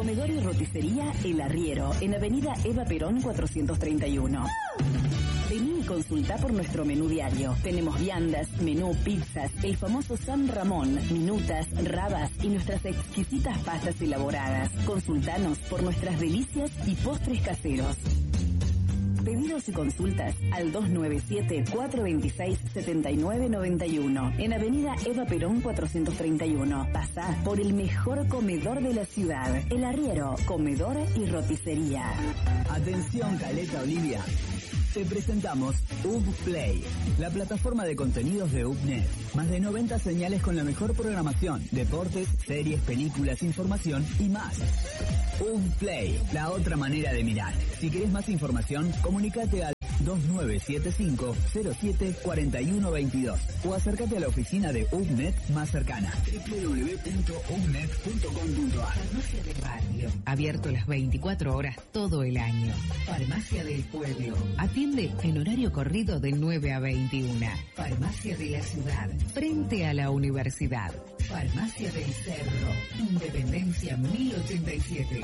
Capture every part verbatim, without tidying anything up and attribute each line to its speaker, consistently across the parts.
Speaker 1: Comedor y roticería El Arriero, en Avenida Eva Perón cuatrocientos treinta y uno. Vení y consultá por nuestro menú diario. Tenemos viandas, menú, pizzas, el famoso San Ramón, minutas, rabas y nuestras exquisitas pastas elaboradas. Consultanos por nuestras delicias y postres caseros. Pedidos y consultas al dos nueve siete, cuatro dos seis, siete nueve nueve uno en Avenida Eva Perón cuatrocientos treinta y uno. Pasá por el mejor comedor de la ciudad, El Arriero, comedor y roticería.
Speaker 2: Atención, Caleta Olivia. Te presentamos UbPlay, la plataforma de contenidos de UbNet. Más de noventa señales con la mejor programación, deportes, series, películas, información y más. UbPlay, la otra manera de mirar. Si querés más información, comunícate al dos nueve siete cinco, cero siete, cuatro uno dos dos o acércate a la oficina de UbNet más cercana. doble u doble u doble u punto ubnet punto com punto a r.
Speaker 3: Farmacia del Barrio, abierto las veinticuatro horas todo el año. Farmacia del Pueblo, atiende en horario corrido de nueve a veintiuna. Farmacia de la Ciudad, frente a la universidad. Farmacia del Cerro, Independencia mil ochenta y siete.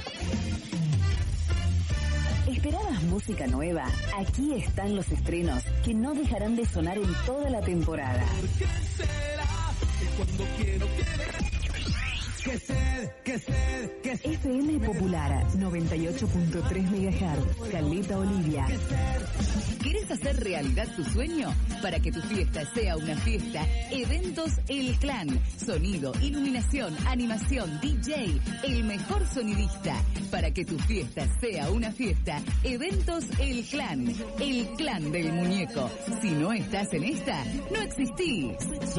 Speaker 1: ¿Esperabas música nueva? Aquí están los estrenos que no dejarán de sonar en toda la temporada.
Speaker 4: ¿Qué será que cuando quiero quiero? Que sed, que sed, que sed.
Speaker 1: F M Popular noventa y ocho punto tres megahertz, Caleta Olivia.
Speaker 3: ¿Querés hacer realidad tu sueño? Para que tu fiesta sea una fiesta, Eventos El Clan. Sonido, iluminación, animación, D J, el mejor sonidista. Para que tu fiesta sea una fiesta, Eventos El Clan. El clan del muñeco. Si no estás en esta, no existís.